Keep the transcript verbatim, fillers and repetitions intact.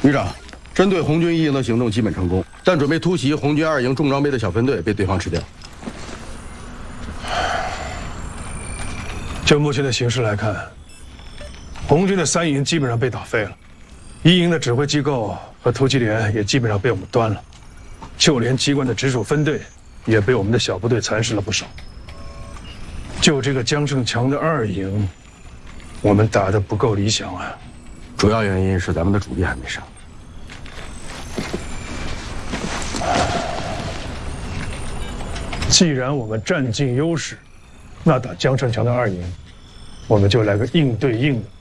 旅长，针对红军一营的行动基本成功，但准备突袭红军二营重装备的小分队被对方吃掉。 就目前的形势来看，红军的三营基本上被打废了，一营的指挥机构和突击连也基本上被我们端了，就连机关的直属分队也被我们的小部队蚕食了不少。就这个江胜强的二营，我们打得不够理想啊。 主要原因是咱们的主力还没上。 既然我们占尽优势，那打江胜强的二营，我们就来个硬对硬的。